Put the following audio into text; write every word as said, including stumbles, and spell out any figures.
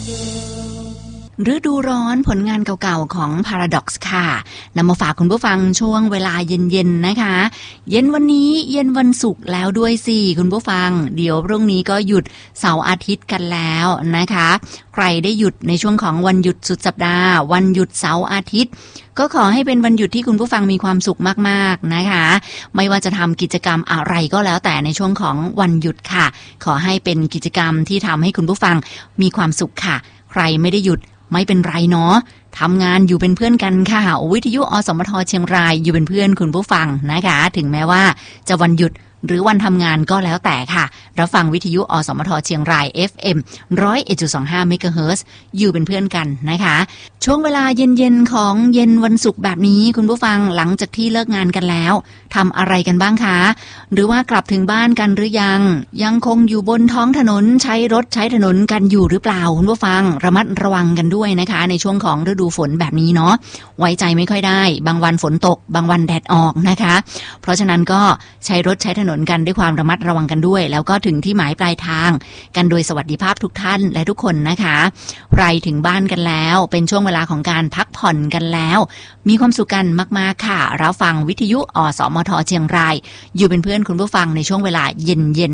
ฤดูร้อนผลงานเก่าๆของ Paradox ค่ะนำมาฝากคุณผู้ฟังช่วงเวลาเย็นๆนะคะเย็นวันนี้เย็นวันศุกร์แล้วด้วยสิคุณผู้ฟังเดี๋ยวพรุ่งนี้ก็หยุดเสาร์อาทิตย์กันแล้วนะคะใครได้หยุดในช่วงของวันหยุดสุดสัปดาห์วันหยุดเสาร์อาทิตย์ก็ขอให้เป็นวันหยุดที่คุณผู้ฟังมีความสุขมากๆนะคะไม่ว่าจะทำกิจกรรมอะไรก็แล้วแต่ในช่วงของวันหยุดค่ะขอให้เป็นกิจกรรมที่ทำให้คุณผู้ฟังมีความสุขค่ะใครไม่ได้หยุดไม่เป็นไรเนาะทำงานอยู่เป็นเพื่อนกันค่ะวิทยุอสมทเชียงรายอยู่เป็นเพื่อนคุณผู้ฟังนะคะถึงแม้ว่าจะวันหยุดหรือวันทำงานก็แล้วแต่ค่ะรับฟังวิทยุอสมทเชียงราย เอฟ เอ็ม หนึ่งศูนย์เอ็ดจุดสองห้า เมกะเฮิรตซ์ อยู่เป็นเพื่อนกันนะคะช่วงเวลาเย็นๆของเย็นวันศุกร์แบบนี้คุณผู้ฟังหลังจากที่เลิกงานกันแล้วทำอะไรกันบ้างคะหรือว่ากลับถึงบ้านกันหรือยังยังคงอยู่บนท้องถนนใช้รถใช้ถนนกันอยู่หรือเปล่าคุณผู้ฟังระมัดระวังกันด้วยนะคะในช่วงของฤดูฝนแบบนี้เนาะไว้ใจไม่ค่อยได้บางวันฝนตกบางวันแดดออกนะคะเพราะฉะนั้นก็ใช้รถใช้ถนนกันด้วยความระมัดระวังกันด้วยแล้วก็ถึงที่หมายปลายทางกันโดยสวัสดิภาพทุกท่านและทุกคนนะคะใครถึงบ้านกันแล้วเป็นช่วงเวลาของการพักผ่อนกันแล้วมีความสุขกันมากๆค่ะรับฟังวิทยุอสมทเชียงรายอยู่เป็นเพื่อนคุณผู้ฟังในช่วงเวลาเย็น